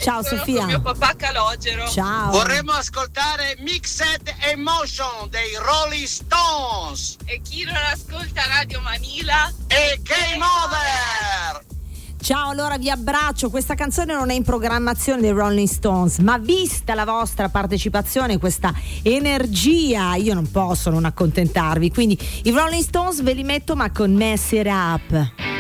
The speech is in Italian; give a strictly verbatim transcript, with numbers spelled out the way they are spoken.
Ciao Sono Sofia. con mio papà Calogero. Ciao. Vorremmo ascoltare Mixed Emotion dei Rolling Stones. E chi non ascolta Radio Manila E Game Over. Ciao, allora vi abbraccio. Questa canzone non è in programmazione dei Rolling Stones, ma vista la vostra partecipazione, questa energia, io non posso non accontentarvi. Quindi i Rolling Stones ve li metto, ma con Mess It Up.